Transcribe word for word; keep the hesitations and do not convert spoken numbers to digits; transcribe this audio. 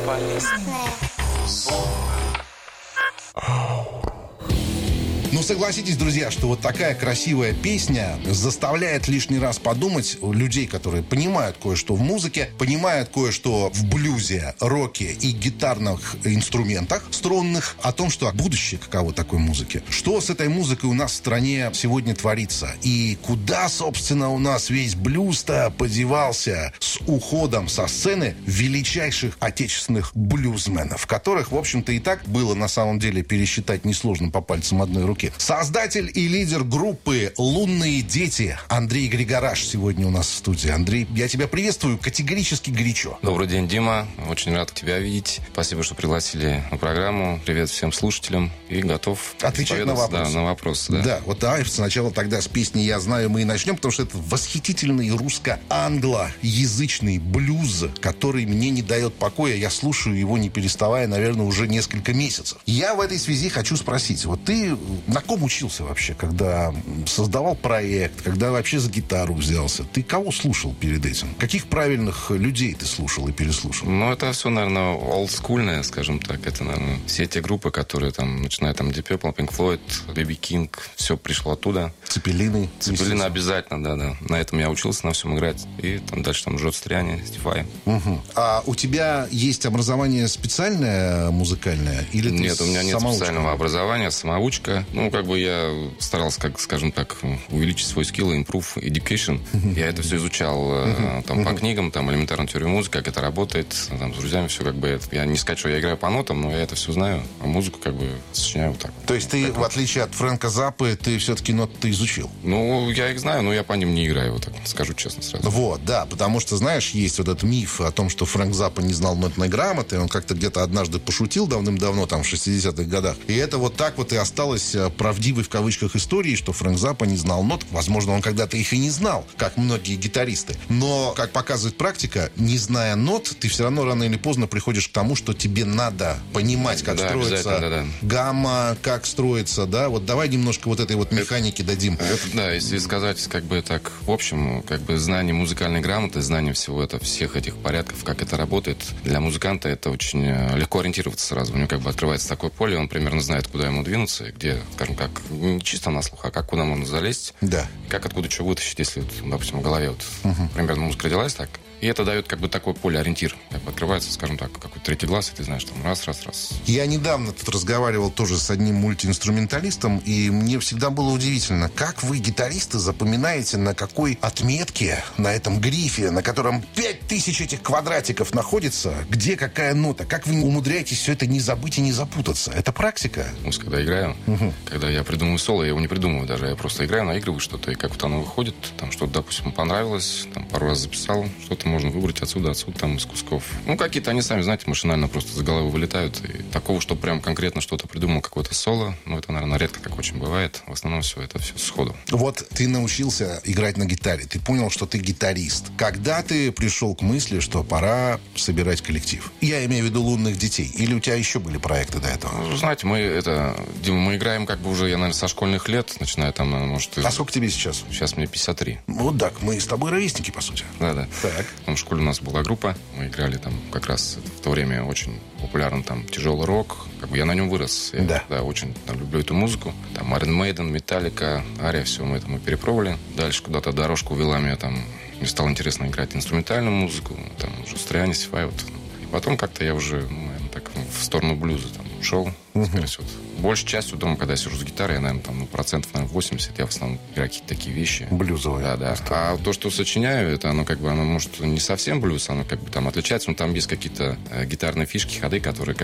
Ну, согласитесь, друзья, что вот такая красивая песня заставляет лишний раз подумать людей, которые понимают кое-что в музыке, понимают кое-что в блюзе, роке и гитарных инструментах струнных, о том, что будущее каково такой музыки. Что с этой музыкой у нас в стране сегодня творится? И куда, собственно, у нас весь блюз-то подевался с уходом со сцены величайших отечественных блюзменов, которых, в общем-то, и так было на самом деле пересчитать несложно по пальцам одной руки. Создатель и лидер группы «Лунные дети» Андрей Григораш сегодня у нас в студии. Андрей, я тебя приветствую категорически горячо. Добрый день, Дима. Очень рад тебя видеть. Спасибо, что пригласили на программу. Привет всем слушателям. И готов отвечать на вопросы. Да, на вопросы. Да. да, вот давай сначала тогда с песни «Я знаю» мы и начнем, потому что это восхитительный русско-англоязычный блюз, который мне не дает покоя. Я слушаю его, не переставая, наверное, уже несколько месяцев. Я в этой связи хочу спросить. Вот ты на ком учился вообще, когда создавал проект, когда вообще за гитару взялся? Ты кого слушал перед этим? Каких правильных людей ты слушал и переслушал? Ну, это все, наверное, олдскульное, скажем так. Это, наверное, все те группы, которые там, начиная там Deep Purple, Pink Floyd, би би King, все пришло оттуда. Цепелины. Цепелины обязательно, да-да. На этом я учился, на всем играть. И там дальше там Джо Стриани, Стифай. Угу. А у тебя есть образование специальное музыкальное? Или ты Нет, у меня нет самоучка? специального образования, самоучка. Ну, как бы я старался, как, скажем так, увеличить свой скилл, improve education. Uh-huh. Я это все изучал uh-huh. там, uh-huh. по книгам, там, элементарную теорию музыки, как это работает, там, с друзьями все как бы... Это, я не сказать, что я играю по нотам, но я это все знаю, а музыку как бы сочиняю вот так. То есть ты, так, в отличие от Фрэнка Заппы, ты все-таки ноты изучил? Ну, я их знаю, но я по ним не играю, вот так скажу честно сразу. Вот, да, потому что, знаешь, есть вот этот миф о том, что Фрэнк Заппа не знал нотной грамоты, он как-то где-то однажды пошутил давным-давно, там, в шестидесятых годах, и это вот так вот и осталось правдивой в кавычках истории, что Фрэнк Заппа не знал нот. Возможно, он когда-то их и не знал, как многие гитаристы. Но, как показывает практика, не зная нот, ты все равно рано или поздно приходишь к тому, что тебе надо понимать, как да, строится да, да. гамма, как строится, да. Вот давай немножко вот этой вот механики это, дадим. Это, да, если сказать, как бы так, в общем, как бы знание музыкальной грамоты, знание всего это, всех этих порядков, как это работает, для музыканта это очень легко ориентироваться сразу. У него как бы открывается такое поле, он примерно знает, куда ему двинуться, и где, скажем, как не чисто на слух, а как куда можно залезть, да. Как откуда что вытащить, если, вот, допустим, в голове вот, угу. примерно музыка родилась так. И это дает как бы такое поле-ориентир. Как бы открывается, скажем так, какой-то третий глаз, и ты знаешь, там раз, раз, раз. Я недавно тут разговаривал тоже с одним мультиинструменталистом, и мне всегда было удивительно, как вы, гитаристы, запоминаете, на какой отметке, на этом грифе, на котором пять тысяч этих квадратиков находится, где какая нота. Как вы умудряетесь все это не забыть и не запутаться? Это практика? Ну, когда играю, угу. когда я придумываю соло, я его не придумываю даже. Я просто играю, наигрываю что-то, и как вот оно выходит, там что-то, допустим, понравилось, там пару раз записал, что-то можно выбрать отсюда, отсюда, там, из кусков. Ну, какие-то они сами, знаете, машинально просто с головы вылетают. И такого, что прям конкретно что-то придумал, какое-то соло, ну, это, наверное, редко так очень бывает. В основном все это все сходу. Вот ты научился играть на гитаре, ты понял, что ты гитарист. Когда ты пришел к мысли, что пора собирать коллектив? Я имею в виду «Лунных детей». Или у тебя еще были проекты до этого? Ну, знаете, мы это... Дима, мы играем как бы уже, я, наверное, со школьных лет, начиная там, может... А сколько тебе сейчас? Сейчас мне пятьдесят три. Вот так, мы с тобой ровесники, по сути. Да-да. Так. В школе у нас была группа, мы играли там как раз в то время очень популярный там тяжелый рок. Как бы я на нем вырос. Я, да. да, очень там, люблю эту музыку. Там Iron Maiden, Metallica, Ария, все мы это мы перепробовали. Дальше куда-то дорожка увела меня там. Мне стало интересно играть инструментальную музыку. Там уже Стриани, Стифай. Вот. И потом как-то я уже, ну, наверное, так в сторону блюза там ушел. Uh-huh. Скорее всего. Большей частью дома, когда я сижу с гитарой, я, наверное, там, ну, процентов, наверное, восемьдесят, я в основном играю какие-то такие вещи. Блюзовые. Да, да. А то, что сочиняю, это оно как бы, оно может не совсем блюз, оно как бы там отличается, но там есть какие-то э, гитарные фишки, ходы, которые